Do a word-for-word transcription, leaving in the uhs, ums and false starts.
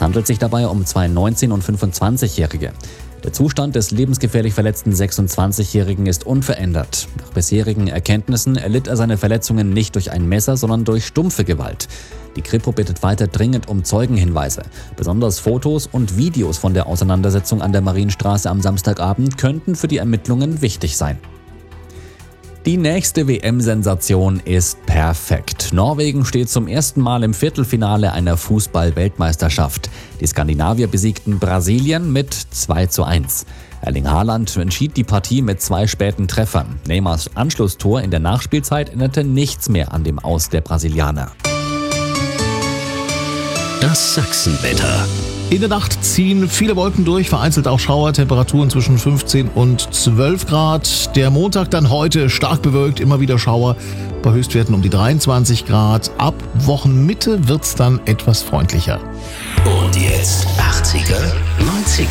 handelt sich dabei um zwei neunzehn- und fünfundzwanzigjährige. Der Zustand des lebensgefährlich verletzten sechsundzwanzigjährigen ist unverändert. Nach bisherigen Erkenntnissen erlitt er seine Verletzungen nicht durch ein Messer, sondern durch stumpfe Gewalt. Die Kripo bittet weiter dringend um Zeugenhinweise. Besonders Fotos und Videos von der Auseinandersetzung an der Marienstraße am Samstagabend könnten für die Ermittlungen wichtig sein. Die nächste W M-Sensation ist perfekt. Norwegen steht zum ersten Mal im Viertelfinale einer Fußball-Weltmeisterschaft. Die Skandinavier besiegten Brasilien mit zwei zu eins. Erling Haaland entschied die Partie mit zwei späten Treffern. Neymars Anschlusstor in der Nachspielzeit änderte nichts mehr an dem Aus der Brasilianer. Das Sachsenwetter. In der Nacht ziehen viele Wolken durch, vereinzelt auch Schauer, Temperaturen zwischen fünfzehn und zwölf Grad. Der Montag dann heute stark bewölkt, immer wieder Schauer, bei Höchstwerten um die dreiundzwanzig Grad. Ab Wochenmitte wird's dann etwas freundlicher. Und jetzt